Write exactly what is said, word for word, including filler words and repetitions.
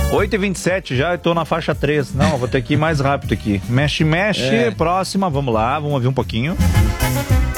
oito e vinte e sete já, eu tô na faixa três. Não, vou ter que ir mais rápido aqui. Mexe, mexe, É. próxima, vamos lá, vamos ouvir um pouquinho.